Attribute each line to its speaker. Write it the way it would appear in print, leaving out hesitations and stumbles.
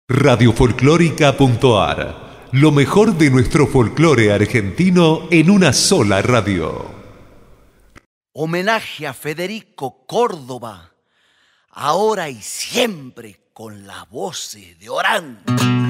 Speaker 1: Radiofolclórica.ar. Lo mejor de nuestro folclore argentino en una sola radio.
Speaker 2: Homenaje a Federico Córdoba, ahora y siempre con las voces de Orán.